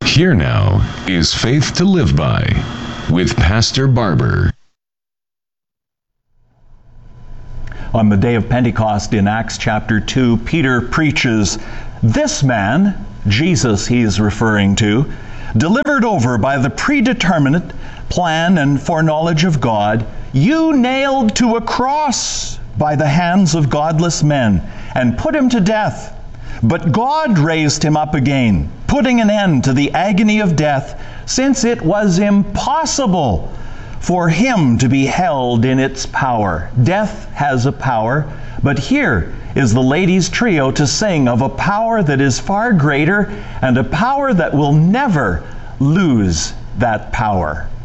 Here now is Faith to Live By with Pastor Barber. On the day of Pentecost in Acts chapter 2, Peter preaches, "This man," Jesus he is referring to, "delivered over by the predeterminate plan and foreknowledge of God, you nailed to a cross by the hands of godless men and put him to death. But God raised him up again, putting an end to the agony of death, since it was impossible for him to be held in its power." Death has a power, but here is the ladies' trio to sing of a power that is far greater and a power that will never lose that power.